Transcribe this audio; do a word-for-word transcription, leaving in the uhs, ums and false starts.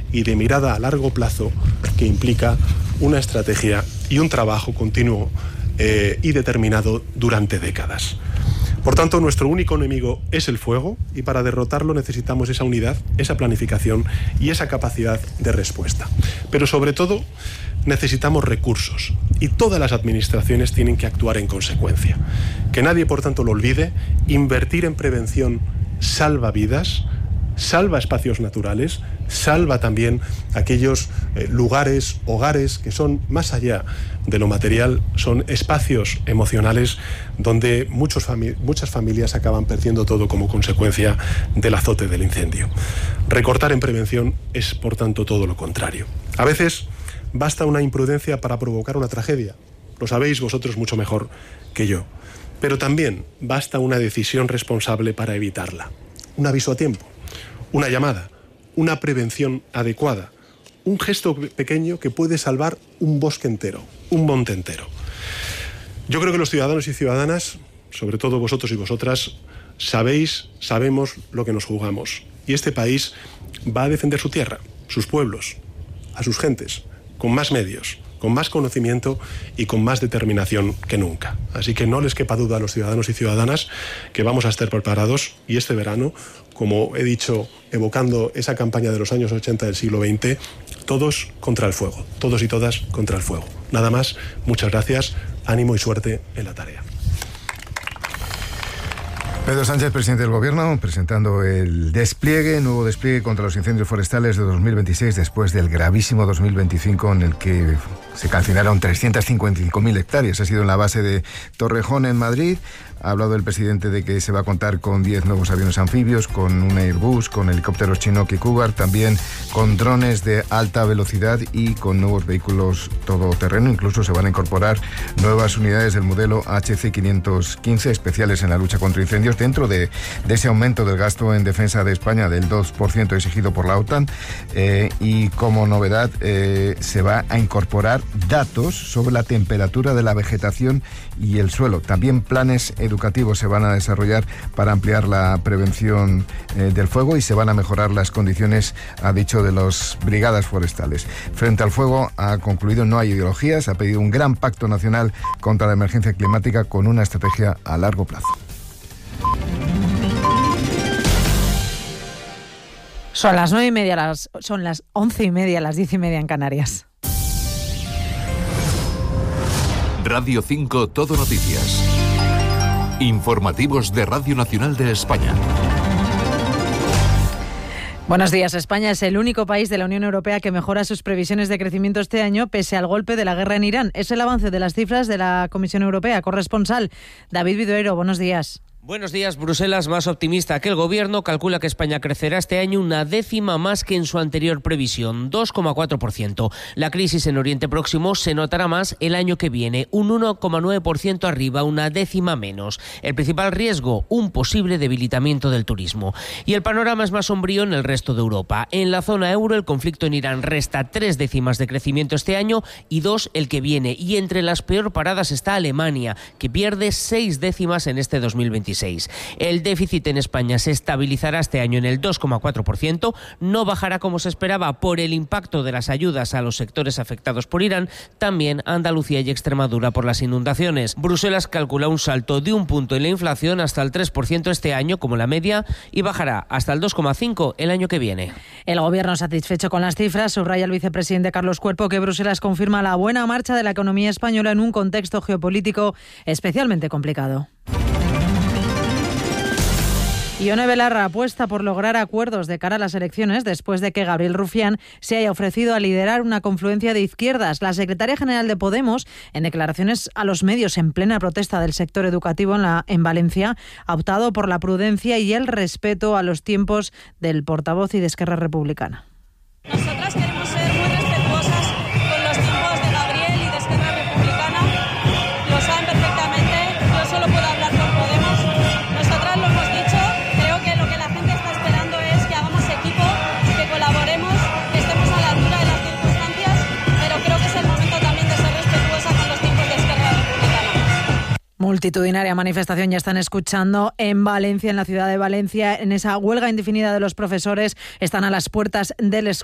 y de mirada a largo plazo que implica una estrategia y un trabajo continuo eh, y determinado durante décadas. Por tanto, nuestro único enemigo es el fuego y para derrotarlo necesitamos esa unidad, esa planificación y esa capacidad de respuesta. Pero sobre todo necesitamos recursos y todas las administraciones tienen que actuar en consecuencia. Que nadie, por tanto, lo olvide, invertir en prevención salva vidas, salva espacios naturales, salva también aquellos eh, lugares, hogares que son más allá de lo material, son espacios emocionales donde muchos fami- muchas familias acaban perdiendo todo como consecuencia del azote del incendio. Recortar en prevención es, por tanto, todo lo contrario. A veces basta una imprudencia para provocar una tragedia. Lo sabéis vosotros mucho mejor que yo. Pero también basta una decisión responsable para evitarla. Un aviso a tiempo, una llamada, una prevención adecuada, un gesto pequeño que puede salvar un bosque entero, un monte entero. Yo creo que los ciudadanos y ciudadanas, sobre todo vosotros y vosotras, sabéis, sabemos lo que nos jugamos. Y este país va a defender su tierra, sus pueblos, a sus gentes, con más medios, con más conocimiento y con más determinación que nunca. Así que no les quepa duda a los ciudadanos y ciudadanas que vamos a estar preparados y este verano, como he dicho, evocando esa campaña de los años ochenta del siglo veinte, todos contra el fuego, todos y todas contra el fuego. Nada más, muchas gracias, ánimo y suerte en la tarea. Pedro Sánchez, presidente del Gobierno, presentando el despliegue, nuevo despliegue contra los incendios forestales de dos mil veintiséis, después del gravísimo dos mil veinticinco en el que se calcinaron trescientas cincuenta y cinco mil hectáreas. Ha sido en la base de Torrejón, en Madrid. Ha hablado el presidente de que se va a contar con diez nuevos aviones anfibios, con un Airbus, con helicópteros Chinook y Cougar, también con drones de alta velocidad y con nuevos vehículos todoterreno. Incluso se van a incorporar nuevas unidades del modelo H C quinientos quince especiales en la lucha contra incendios, dentro de, de ese aumento del gasto en defensa de España del dos por ciento exigido por la OTAN. Eh, y como novedad eh, se va a incorporar datos sobre la temperatura de la vegetación y el suelo. También planes educativos se van a desarrollar para ampliar la prevención eh, del fuego y se van a mejorar las condiciones, ha dicho, de las brigadas forestales. Frente al fuego, ha concluido, no hay ideologías, ha pedido un gran pacto nacional contra la emergencia climática con una estrategia a largo plazo. Son las nueve y media, las, son las once y media, las diez y media en Canarias. Radio cinco Todo Noticias. Informativos de Radio Nacional de España. Buenos días. España es el único país de la Unión Europea que mejora sus previsiones de crecimiento este año pese al golpe de la guerra en Irán. Es el avance de las cifras de la Comisión Europea. Corresponsal David Viduero, buenos días. Buenos días. Bruselas, más optimista que el Gobierno, calcula que España crecerá este año una décima más que en su anterior previsión, dos coma cuatro por ciento. La crisis en Oriente Próximo se notará más el año que viene, un uno coma nueve por ciento arriba, una décima menos. El principal riesgo, un posible debilitamiento del turismo. Y el panorama es más sombrío en el resto de Europa. En la zona euro, el conflicto en Irán resta tres décimas de crecimiento este año y dos el que viene. Y entre las peor paradas está Alemania, que pierde seis décimas en este dos mil veintiséis. El déficit en España se estabilizará este año en el dos coma cuatro por ciento, no bajará como se esperaba por el impacto de las ayudas a los sectores afectados por Irán, también Andalucía y Extremadura por las inundaciones. Bruselas calcula un salto de un punto en la inflación hasta el tres por ciento este año como la media y bajará hasta el dos coma cinco por ciento el año que viene. El Gobierno satisfecho con las cifras, subraya el vicepresidente Carlos Cuerpo que Bruselas confirma la buena marcha de la economía española en un contexto geopolítico especialmente complicado. Ione Belarra apuesta por lograr acuerdos de cara a las elecciones después de que Gabriel Rufián se haya ofrecido a liderar una confluencia de izquierdas. La secretaria general de Podemos, en declaraciones a los medios en plena protesta del sector educativo en, la, en Valencia, ha optado por la prudencia y el respeto a los tiempos del portavoz y de Esquerra Republicana. Nosotras queremos ser muy respetuosas con los tiempos de Gabriel y de Esquerra Republicana. Lo saben perfectamente. Yo solo puedo hablar por Podemos. Nosotras lo hemos dicho. Creo que lo que la gente está esperando es que hagamos equipo, que colaboremos, que estemos a la altura de las circunstancias, pero creo que es el momento también de ser respetuosa con los tiempos de Esquerra Republicana. Multitudinaria manifestación ya están escuchando en Valencia, en la ciudad de Valencia, en esa huelga indefinida de los profesores. Están a las puertas del,